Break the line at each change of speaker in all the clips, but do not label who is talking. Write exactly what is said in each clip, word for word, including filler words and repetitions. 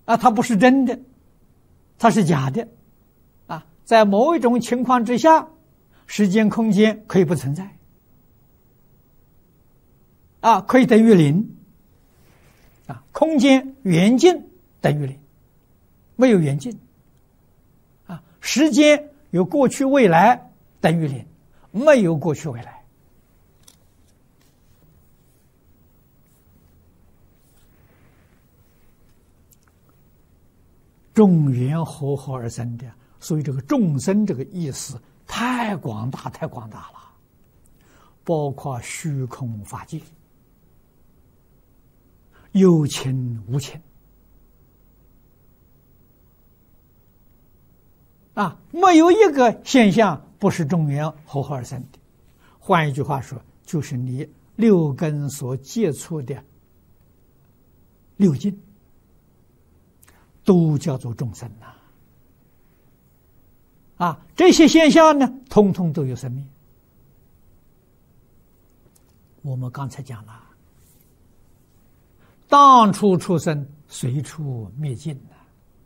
啊，它不是真的，它是假的，啊，在某一种情况之下，时间空间可以不存在，啊，可以等于零，啊，空间远近等于零，没有远近，啊，时间有过去未来等于零，没有过去未来。众缘和合而生的，所以这个众生这个意思太广大太广大了，包括虚空法界，有情无情啊，没有一个现象不是众缘和合而生的。换一句话说，就是你六根所接触的六境都叫做众生呐！啊，这些现象呢，通通都有生命。我们刚才讲了，当处出生，随处灭尽呐。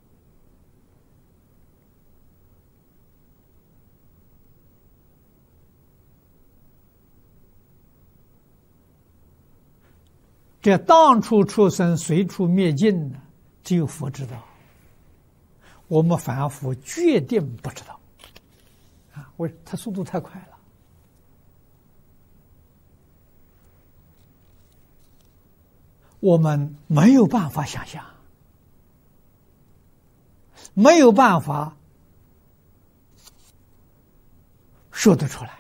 这当处出生，随处灭尽呢，只有佛知道。我们凡夫决定不知道，啊，为它速度太快了，我们没有办法想象，没有办法说得出来。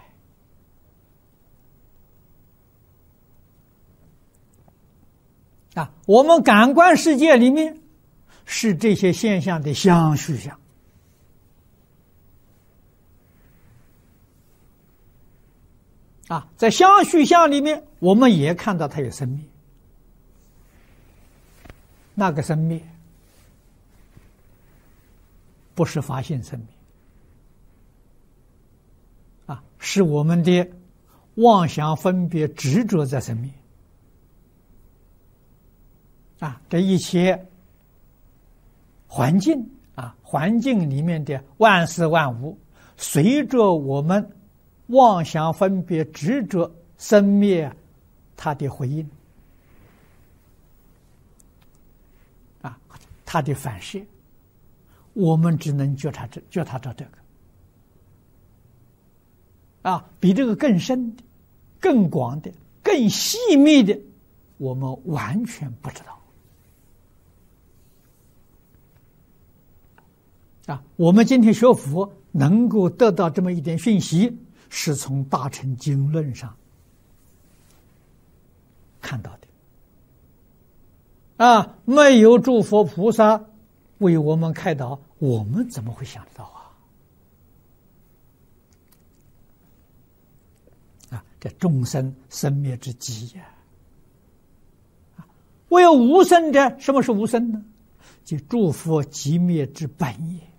啊，我们感官世界里面是这些现象的相续相，啊，在相续相里面，我们也看到它有生灭，那个生灭不是法性生灭，啊，是我们的妄想分别执着在生灭。啊，这一切环境啊，环境里面的万事万物，随着我们妄想分别执着生灭，它的回应啊，它的反射，我们只能觉察这觉察到这个啊，比这个更深的、更广的、更细密的，我们完全不知道。啊，我们今天学佛能够得到这么一点讯息，是从大乘经论上看到的。啊，没有诸佛菩萨为我们开导，我们怎么会想得到啊？啊，这众生生灭之机呀！啊，唯有无生者，什么是无生呢？即诸佛寂灭之本也。